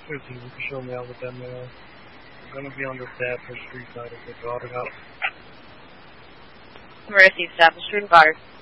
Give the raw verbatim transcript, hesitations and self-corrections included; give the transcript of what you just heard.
fifteen, you can show me out with that mail. I'm going to be on the Stafford Street side of the Goddard House. Mercy, Stafford Street, Goddard.